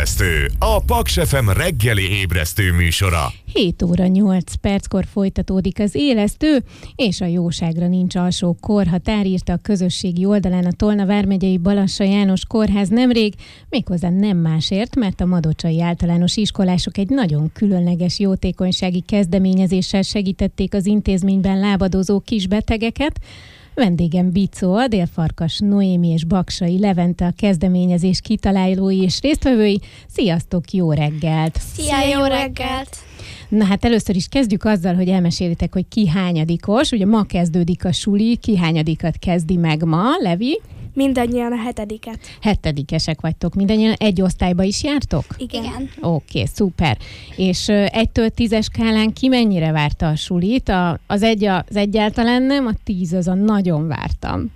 Ébresztő, a Paks FM reggeli ébresztő műsora. 7 óra 8 perckor folytatódik az élesztő, és a jóságra nincs alsó korhatár, írta a közösségi oldalán a Tolna vármegyei Balassa János Kórház nemrég, méghozzá nem másért, mert a madocsai általános iskolások egy nagyon különleges jótékonysági kezdeményezéssel segítették az intézményben lábadozó kisbetegeket. Vendégem Bicó, Adél-Farkas Noémi és Baksai Levente a kezdeményezés kitalálói és résztvevői. Sziasztok, jó reggelt! Szia, jó reggelt! Na hát először is kezdjük azzal, hogy elmesélitek, hogy ki hányadikos. Ugye ma kezdődik a suli, ki hányadikat kezdi meg ma, Levi? Mindannyian a 7-et. 7-esek vagytok, mindannyian egy osztályba is jártok? Igen. Oké, szuper. És 1-től 10-es skálán ki mennyire várta a sulit? Az 1 az egyáltalán nem, a 10 az a nagyon vártam.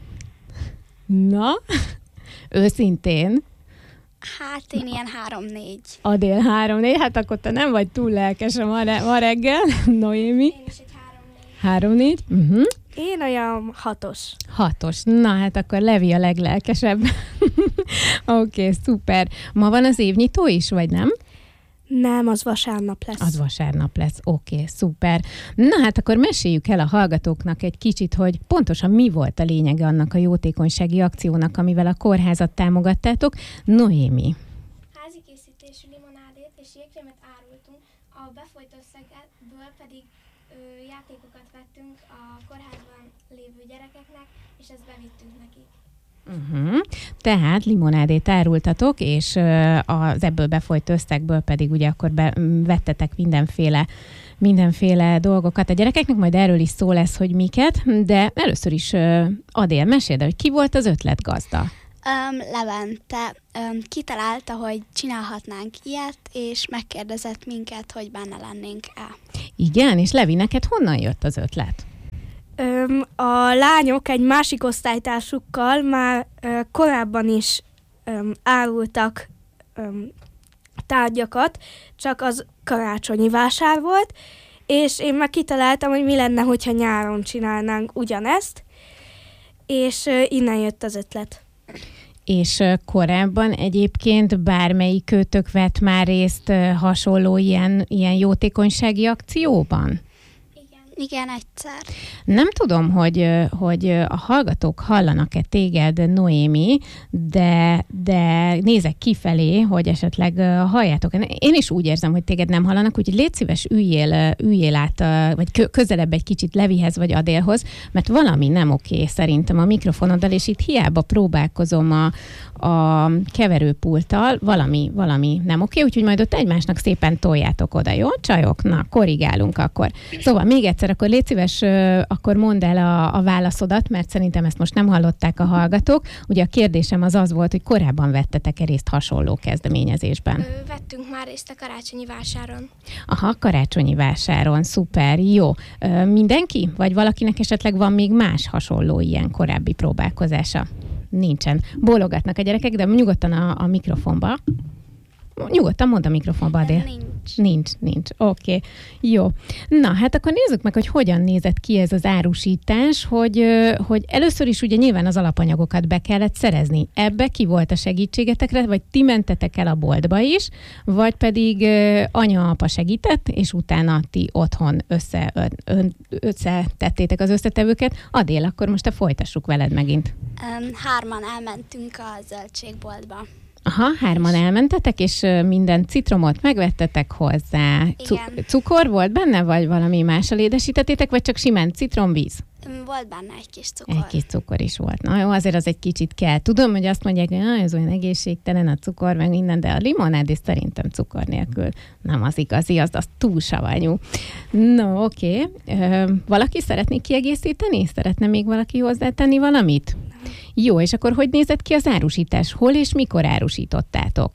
Na, őszintén? Hát én ilyen 3-4. Adél 3-4, hát akkor te nem vagy túl lelkes ma reggel, Noémi. Én is egy 3-4. Uh-huh. Én olyan 6-os. 6-os. Na hát akkor Levi a leglelkesebb. Oké, szuper. Ma van az évnyitó is, vagy nem? Nem, az vasárnap lesz. Az vasárnap lesz. Oké, szuper. Na hát akkor meséljük el a hallgatóknak egy kicsit, hogy pontosan mi volt a lényege annak a jótékonysági akciónak, amivel a kórházat támogattátok. Noémi. Házi készítésű limonádét és jégkrémet árultunk, a befolyt összegből pedig játékokat vettünk a kórházban lévő gyerekeknek, és ezt bevittünk nekik. Tehát limonádét árultatok, és az ebből befolyt összegből pedig ugye akkor vettetek mindenféle dolgokat a gyerekeknek, majd erről is szó lesz, hogy miket, de először is Adél, meséld, hogy ki volt az ötletgazda? Levente kitalálta, hogy csinálhatnánk ilyet, és megkérdezett minket, hogy benne lennénk-e. Igen, és Levi, neked honnan jött az ötlet? A lányok egy másik osztálytársukkal már korábban is árultak tárgyakat, csak az karácsonyi vásár volt, és én meg kitaláltam, hogy mi lenne, hogyha nyáron csinálnánk ugyanezt, és innen jött az ötlet. És korábban egyébként bármelyikőtök vett már részt hasonló ilyen jótékonysági akcióban? Igen, egyszer. Nem tudom, hogy a hallgatók hallanak-e téged, Noémi, de nézek kifelé, hogy esetleg halljátok. Én is úgy érzem, hogy téged nem hallanak, úgyhogy légy szíves, üljél át, vagy közelebb egy kicsit Levihez vagy Adélhoz, mert valami nem oké szerintem a mikrofonoddal, és itt hiába próbálkozom a keverőpulttal, valami nem oké, úgyhogy majd ott egymásnak szépen toljátok oda, jó? Csajok, na, korrigálunk akkor. Szóval még egyszer, akkor légy szíves, akkor mondd el a válaszodat, mert szerintem ezt most nem hallották a hallgatók. Ugye a kérdésem az volt, hogy korábban vettetek-e részt hasonló kezdeményezésben? Vettünk már részt a karácsonyi vásáron. Aha, karácsonyi vásáron, szuper, jó. Mindenki? Vagy valakinek esetleg van még más hasonló ilyen korábbi próbálkozása? Nincsen. Bólogatnak a gyerekek, de nyugodtan a mikrofonba. Nyugodtan mondd a mikrofonba, Adél. Nincs. Oké. Jó. Na, hát akkor nézzük meg, hogy hogyan nézett ki ez az árusítás, hogy először is ugye nyilván az alapanyagokat be kellett szerezni. Ebbe ki volt a segítségetekre, vagy ti mentetek el a boltba is, vagy pedig anya-apa segített, és utána ti otthon összetettétek az összetevőket. Adél, akkor most folytassuk veled megint. 3-an elmentünk a zöldségboltba. Aha, 3-an elmentetek, és minden citromot megvettetek hozzá. Cukor volt benne, vagy valami mással édesítettétek, vagy csak simán citromvíz? Volt benne egy kis cukor. Egy kis cukor is volt. Na jó, azért az egy kicsit kell. Tudom, hogy azt mondják, hogy ez olyan egészségtelen a cukor, meg minden, de a limonád is szerintem cukor nélkül nem az igazi, az túl savanyú. No, oké. Valaki szeretné kiegészíteni? Szeretne még valaki hozzátenni valamit? Jó, és akkor hogy nézett ki az árusítás? Hol és mikor árusítottátok?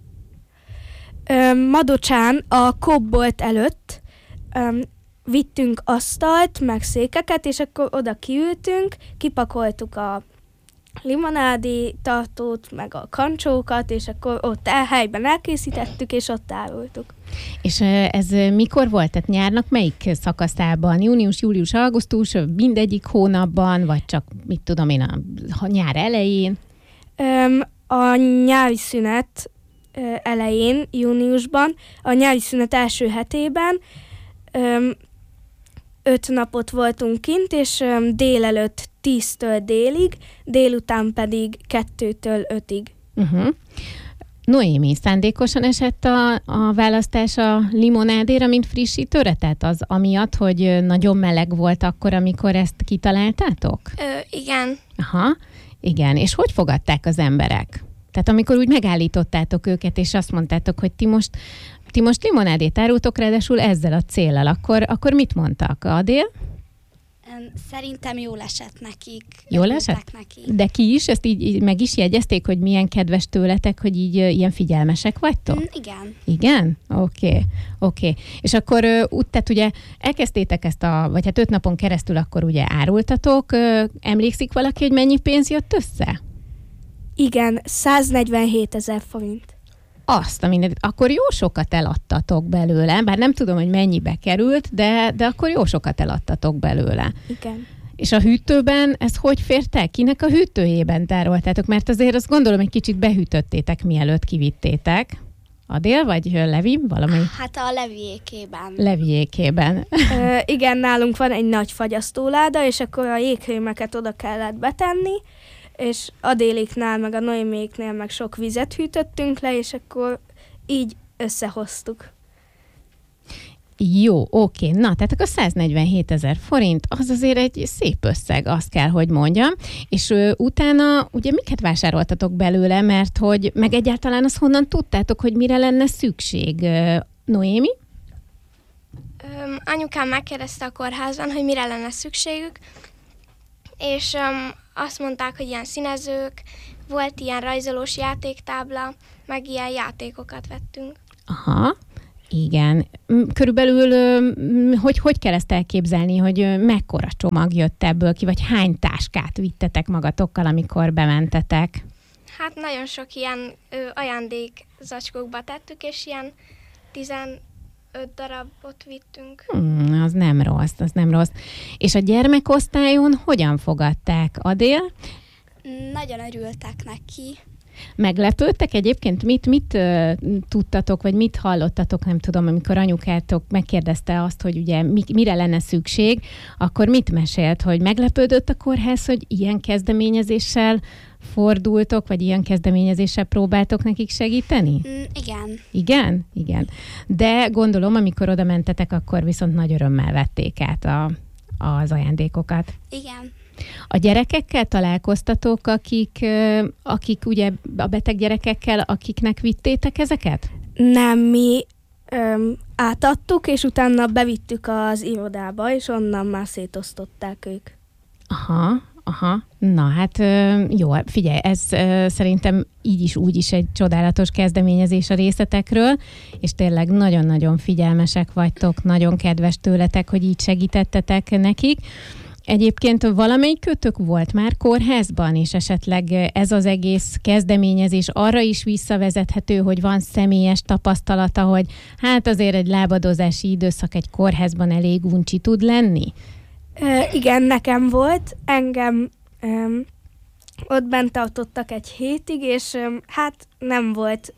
Madocsán a Coop-bolt előtt vittünk asztalt, meg székeket, és akkor oda kiültünk, kipakoltuk a limonádi tartót, meg a kancsókat, és akkor ott helyben elkészítettük, és ott árultuk. És ez mikor volt? Tehát nyárnak melyik szakaszában? Június, július, augusztus, mindegyik hónapban, vagy csak, mit tudom én, a nyár elején? A nyári szünet elején, júniusban, a nyári szünet első hetében 5 napot voltunk kint, és délelőtt 10-től délig, délután pedig 2-től 5-ig. Noémi, szándékosan esett a választás a limonádéra, mint frissítőre? Tehát az amiatt, hogy nagyon meleg volt akkor, amikor ezt kitaláltátok? Igen. Aha, igen. És hogy fogadták az emberek? Tehát amikor úgy megállítottátok őket, és azt mondtátok, hogy ti most limonádét árultok, ráadásul ezzel a céllal, akkor mit mondtak? Adél? Szerintem jól esett nekik. Jól esett? Nekik. De ki is? Ezt így meg is jegyezték, hogy milyen kedves tőletek, hogy így ilyen figyelmesek vagytok? Igen. Igen? Oké. És akkor tehát ugye elkezdtétek ezt vagy hát 5 napon keresztül akkor ugye árultatok. Emlékszik valaki, hogy mennyi pénz jött össze? Igen, 147 000 forint. Azt a mindent. Akkor jó sokat eladtatok belőle, bár nem tudom, hogy mennyibe került, de akkor jó sokat eladtatok belőle. Igen. És a hűtőben ez hogy fért el? Kinek a hűtőjében tároltátok? Mert azért azt gondolom, egy kicsit behűtöttétek, mielőtt kivittétek. Adél, vagy Levi? Valami? Hát a Leviékében. Leviékében. Igen, nálunk van egy nagy fagyasztóláda, és akkor a jégkrémeket oda kellett betenni, és Adéléknál, meg a Noéméknél meg sok vizet hűtöttünk le, és akkor így összehoztuk. Jó, oké. Na, tehát akkor 147 000 forint, az azért egy szép összeg, azt kell, hogy mondjam. És utána ugye miket vásároltatok belőle, mert hogy meg egyáltalán azt honnan tudtátok, hogy mire lenne szükség? Noémi? Anyukám megkérdezte a kórházban, hogy mire lenne szükségük, és azt mondták, hogy ilyen színezők, volt ilyen rajzolós játéktábla, meg ilyen játékokat vettünk. Aha, igen. Körülbelül hogy kell ezt elképzelni, hogy mekkora csomag jött ebből ki, vagy hány táskát vittetek magatokkal, amikor bementetek? Hát nagyon sok ilyen ajándékzacskókba tettük, és ilyen 15 darabot vittünk. Az nem rossz. És a gyermekosztályon hogyan fogadták? Adél? Nagyon örültek neki. Meglepődtek egyébként? Mit tudtatok, vagy mit hallottatok, nem tudom, amikor anyukátok megkérdezte azt, hogy ugye mire lenne szükség, akkor mit mesélt, hogy meglepődött a kórház, hogy ilyen kezdeményezéssel fordultok, vagy ilyen kezdeményezéssel próbáltok nekik segíteni? Igen. Igen. De gondolom, amikor oda mentetek, akkor viszont nagy örömmel vették át az ajándékokat. Igen. A gyerekekkel találkoztatok, akik ugye a beteg gyerekekkel, akiknek vittétek ezeket? Nem, mi átadtuk, és utána bevittük az irodába, és onnan már szétosztották ők. Aha. Na hát jó, figyelj, ez szerintem így is úgy is egy csodálatos kezdeményezés a részletekről, és tényleg nagyon-nagyon figyelmesek vagytok, nagyon kedves tőletek, hogy így segítettetek nekik. Egyébként valamelyik kötök volt már kórházban, és esetleg ez az egész kezdeményezés arra is visszavezethető, hogy van személyes tapasztalata, hogy hát azért egy lábadozási időszak egy kórházban elég uncsi tud lenni? Igen, nekem volt. Engem ott bent tartottak egy hétig, és hát nem volt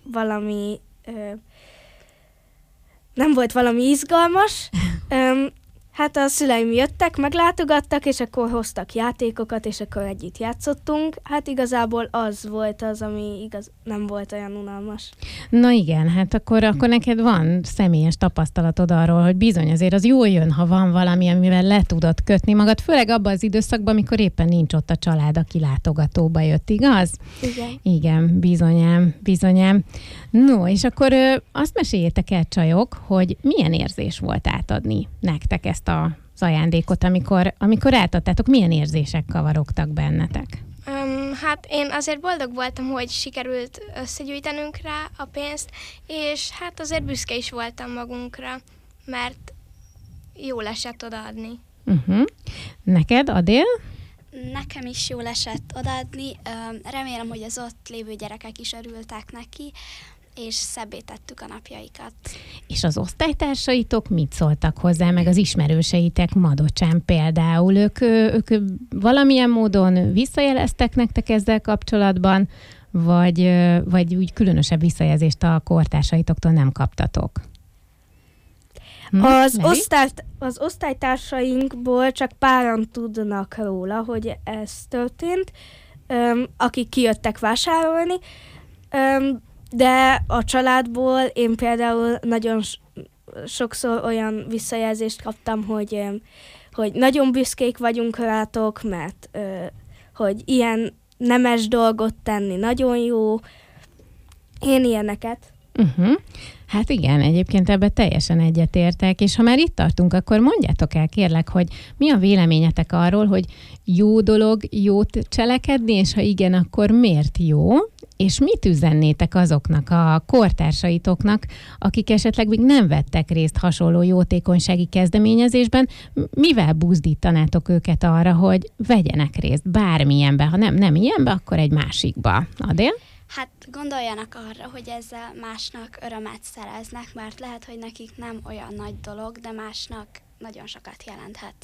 valami izgalmas. Hát a szüleim jöttek, meglátogattak, és akkor hoztak játékokat, és akkor együtt játszottunk. Hát igazából az volt az, ami nem volt olyan unalmas. Na igen, hát akkor neked van személyes tapasztalatod arról, hogy bizony azért az jól jön, ha van valami, amivel le tudod kötni magad, főleg abban az időszakban, amikor éppen nincs ott a család, aki látogatóba jött, igaz? Igen. Igen, bizonyám. No, és akkor azt meséljétek el, csajok, hogy milyen érzés volt átadni nektek ezt az ajándékot, amikor átadtátok, milyen érzések kavarogtak bennetek? Hát én azért boldog voltam, hogy sikerült összegyűjtenünk rá a pénzt, és hát azért büszke is voltam magunkra, mert jól esett odaadni. Neked, Adél? Nekem is jól esett odaadni. Remélem, hogy az ott lévő gyerekek is örültek neki, és szebbé tettük a napjaikat. És az osztálytársaitok mit szóltak hozzá, meg az ismerőseitek Madocsán például? Ők valamilyen módon visszajeleztek nektek ezzel kapcsolatban, vagy úgy különösebb visszajelzést a kortársaitoktól nem kaptatok? Az osztálytársainkból csak páran tudnak róla, hogy ez történt, akik kijöttek vásárolni, de a családból én például nagyon sokszor olyan visszajelzést kaptam, hogy nagyon büszkék vagyunk rátok, mert hogy ilyen nemes dolgot tenni nagyon jó. Én ilyeneket. Hát igen, egyébként ebben teljesen egyetértek, és ha már itt tartunk, akkor mondjátok el kérlek, hogy mi a véleményetek arról, hogy jó dolog jót cselekedni, és ha igen, akkor miért jó, és mit üzennétek azoknak a kortársaitoknak, akik esetleg még nem vettek részt hasonló jótékonysági kezdeményezésben, mivel buzdítanátok őket arra, hogy vegyenek részt bármilyenbe, ha nem ilyenbe, akkor egy másikba. Adél? Hát gondoljanak arra, hogy ezzel másnak örömet szereznek, mert lehet, hogy nekik nem olyan nagy dolog, de másnak nagyon sokat jelenthet.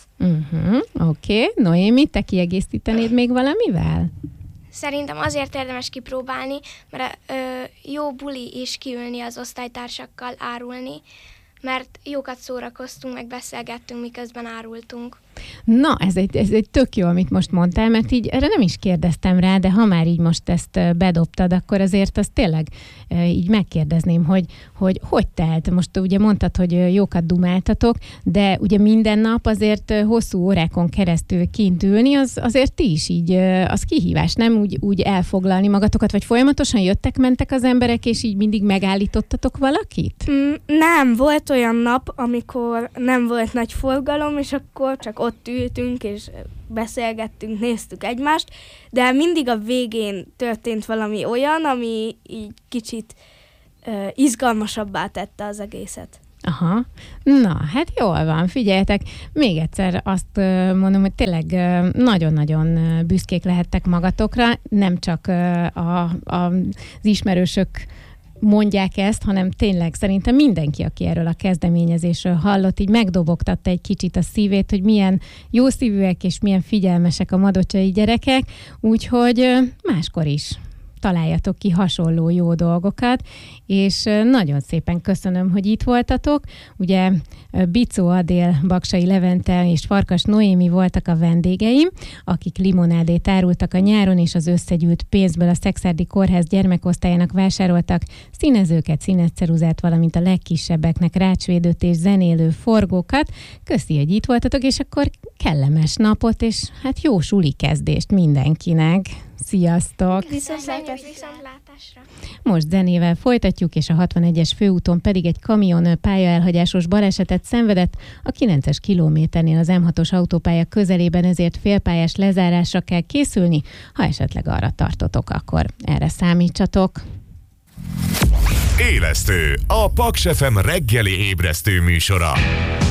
Oké. Noémi, te kiegészítenéd még valamivel? Szerintem azért érdemes kipróbálni, mert jó buli is kiülni az osztálytársakkal, árulni, mert jókat szórakoztunk, meg beszélgettünk, miközben árultunk. Na, ez egy tök jó, amit most mondtál, mert így erre nem is kérdeztem rá, de ha már így most ezt bedobtad, akkor azért azt tényleg így megkérdezném, hogy telt. Most ugye mondtad, hogy jókat dumáltatok, de ugye minden nap azért hosszú órákon keresztül kint ülni, azért ti is így, az kihívás, nem úgy elfoglalni magatokat, vagy folyamatosan jöttek-mentek az emberek, és így mindig megállítottatok valakit? Nem, volt olyan nap, amikor nem volt nagy forgalom, és akkor csak ott ültünk, és beszélgettünk, néztük egymást, de mindig a végén történt valami olyan, ami így kicsit izgalmasabbá tette az egészet. Aha. Na, hát jól van, figyeljetek, még egyszer azt mondom, hogy tényleg nagyon-nagyon büszkék lehettek magatokra, nem csak az ismerősök mondják ezt, hanem tényleg szerintem mindenki, aki erről a kezdeményezésről hallott, így megdobogtatta egy kicsit a szívét, hogy milyen jó szívűek és milyen figyelmesek a madocsai gyerekek, úgyhogy máskor is találjatok ki hasonló jó dolgokat, és nagyon szépen köszönöm, hogy itt voltatok. Ugye Bicó Adél, Baksai Levente és Farkas Noémi voltak a vendégeim, akik limonádét árultak a nyáron, és az összegyűlt pénzből a Szekszárdi Kórház gyermekosztályának vásároltak színezőket, színezceruzát, valamint a legkisebbeknek rácsvédőt és zenélő forgókat. Köszi, hogy itt voltatok, és akkor kellemes napot, és hát jó suli kezdést mindenkinek. Sziasztok! Viszontlátásra! Most zenével folytatjuk, és a 61-es főúton pedig egy kamion pályaelhagyásos balesetet szenvedett a 9-es kilométernél az M6-os autópálya közelében, ezért félpályás lezárásra kell készülni. Ha esetleg arra tartotok, akkor erre számítsatok. Élesztő, a Paks FM reggeli ébresztő műsora.